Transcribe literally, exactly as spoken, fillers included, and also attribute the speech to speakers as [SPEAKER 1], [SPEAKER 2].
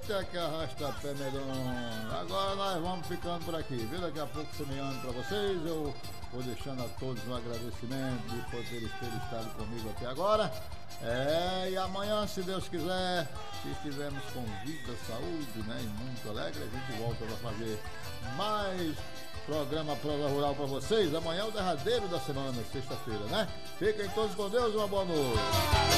[SPEAKER 1] Eita, que arrasta-pé medonho. Agora nós vamos ficando por aqui, viu? Daqui a pouco semeando pra vocês. Eu vou deixando a todos um agradecimento de poder ter estado comigo até agora. É, e amanhã, se Deus quiser, se estivermos com vida, saúde, né, e muito alegre, a gente volta para fazer mais programa Prosa Rural para vocês. Amanhã é o derradeiro da semana, sexta-feira, né? Fiquem todos com Deus, uma boa noite.